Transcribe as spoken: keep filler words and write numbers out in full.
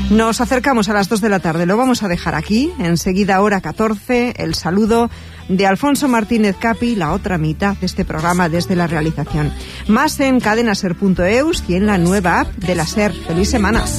Nos acercamos a las dos de la tarde, lo vamos a dejar aquí. Enseguida, hora catorce, el saludo de Alfonso Martínez Capi, la otra mitad de este programa desde la realización. Más en cadenaser punto eus y en la nueva app de la SER. ¡Feliz semana!